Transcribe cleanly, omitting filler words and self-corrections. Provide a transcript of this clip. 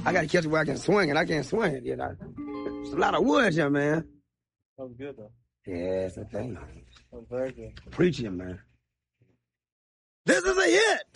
I got to catch it where I can swing it. I can't swing it, you know. It's a lot of wood here, man. That was good, though. Yeah, it's a thing. That was very good. Preaching, man. This is a hit.